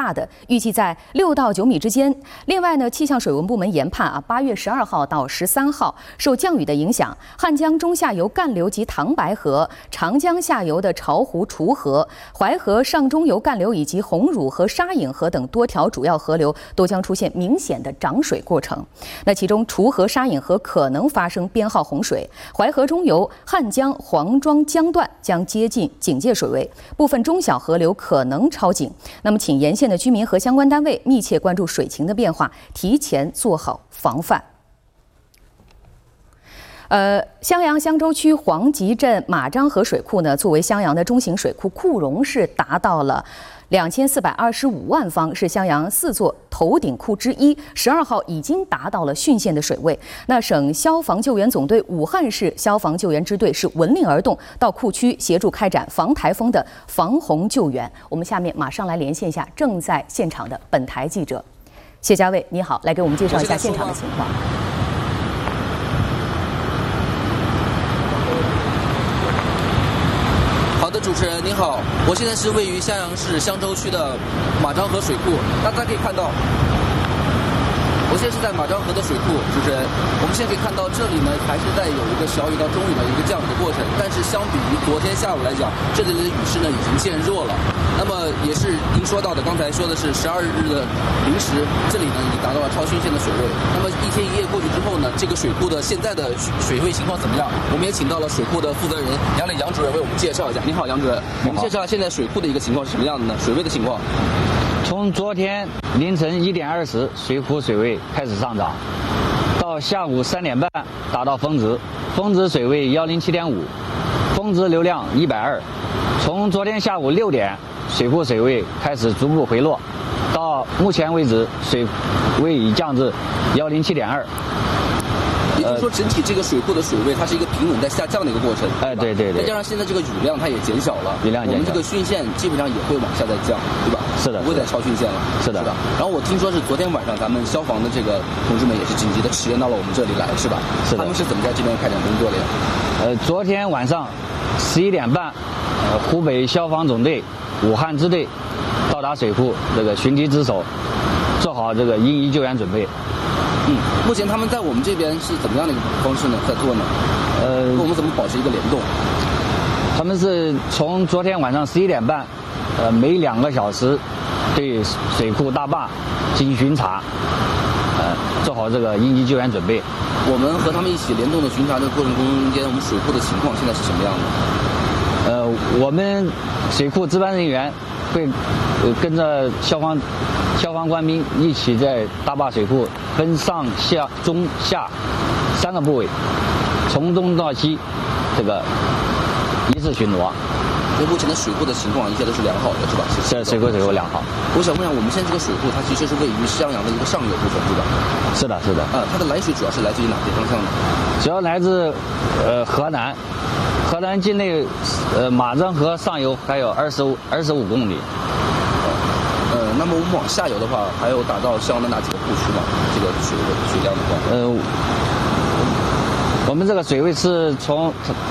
大的，预计在6到9米之间。另外呢，气象水文部门研判8月12号到13号，受降雨的影响，汉江中下游干流及唐白河、长江下游的巢湖、滁河、淮河上中游干流以及红乳和沙隐河等多条主要河流都将出现明显的涨水过程。那其中，滁河、沙隐河可能发生编号洪水，淮河中游、汉江、黄庄江段将接近警戒水位，部分中小河流可能超警。那么，请沿线的居民和相关单位密切关注水情的变化，提前做好防范。襄阳襄州区黄集镇马张河水库呢，作为襄阳的中型水库，库容是达到了2425万方，是襄阳4座头顶库之一。12号已经达到了汛县的水位。那省消防救援总队武汉市消防救援支队是闻令而动，到库区协助开展防台风的防洪救援。我们下面马上来连线一下正在现场的本台记者谢家卫，你好，来给我们介绍一下现场的情况。 好的，主持人您好，我现在是位于襄阳市襄州区的马张河水库，大家可以看到，我现在是在马张河的水库，主持人，我们现在可以看到这里呢还是在有一个小雨到中雨的一个降雨的过程，但是相比于昨天下午来讲，这里的雨势呢已经渐弱了。那么也是您说到的，刚才说的是12日的零时，这里呢已经达到了超汛线的水位。那么一天一夜过去之后呢，这个水库的现在的水位情况怎么样？我们也请到了水库的负责人杨主任为我们介绍一下。您好，杨主任，我们介绍一下现在水库的一个情况是什么样的呢？水位的情况。 从昨天凌晨1点20，水库水位开始上涨，到下午3点半达到峰值，峰值水位107.5，峰值流量120。从昨天下午6点，水库水位开始逐步回落，到目前为止，水位已降至107.2。 也就是说，整体这个水库的水位它是一个平稳在下降的一个过程。 对。再加上现在这个雨量它也减小了， 雨量减小， 我们这个汛线基本上也会往下再降，对吧？ 是的， 不会再超汛线了。 是的。 然后我听说是昨天晚上咱们消防的这个同志们也是紧急的驰援到了我们这里来，是吧？ 是的。 他们是怎么在这边开展工作的呀？ 昨天晚上11点半，湖北消防总队武汉支队到达水库这个寻堤值守，做好这个应急救援准备。 目前他们在我们这边是怎么样的一个方式呢？在做呢？我们怎么保持一个联动？ 他们是从昨天晚上11点半，每2个小时对水库大坝进行巡查，做好这个应急救援准备。 我们和他们一起联动的巡查的过程中间，我们水库的情况现在是什么样的？ 我们水库值班人员会跟着消防官兵一起在大坝水库分上下中下3个部位，从东到西，这个一次巡逻。 所以目前的水库的情况一切都是良好的，是吧？ 是水库良好。 我想问一下，我们现在这个水库它其实是位于襄阳的一个上游部分，对吧？ 是的。 它的来水主要是来自于哪些方向呢？ 主要来自河南境内，马张河上游还有25公里。 那么我们往下游的话，还有达到襄阳的哪几个库区吗？这个水量的话， 我们这个水位是从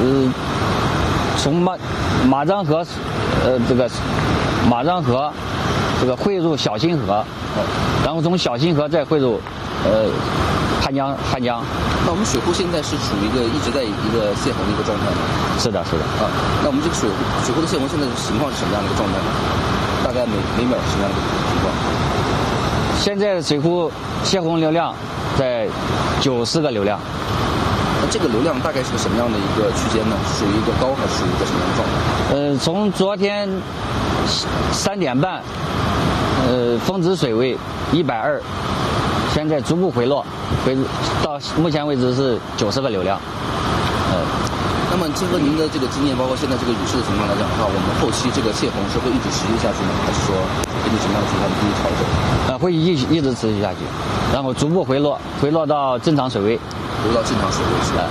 马张河，马张河这个汇入小辛河，然后从小辛河再汇入汉江。 那我们水库现在是处于一直在一个泄洪的一个状态吗？ 是的。 那我们这个水库的泄洪现在的情况是什么样的一个状态呢？大概每秒什么样的情况？ 现在水库泄洪流量在90个流量。 那这个流量大概是个什么样的一个区间呢？属于一个高还是属于一个什么样的状态？ 从昨天3点半，峰值水位120，现在逐步回落，到目前为止是90个流量。 那么结合您的这个经验，包括现在这个雨势的情况来讲的话，我们后期这个泄洪是会一直持续下去吗？还是说根据什么样的情况进行调整？ 会一直持续下去，然后逐步回落到正常水位。 回到正常水位是吧？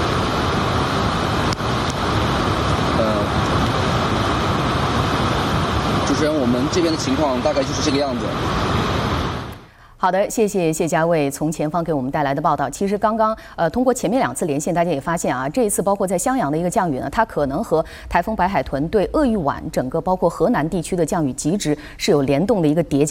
主持人，我们这边的情况大概就是这个样子。 好的，谢谢谢家卫从前方给我们带来的报道。其实刚刚通过前面2次连线，大家也发现啊，这一次包括在襄阳的一个降雨呢，它可能和台风白海豚对鄂豫皖整个包括河南地区的降雨极值是有联动的一个叠加。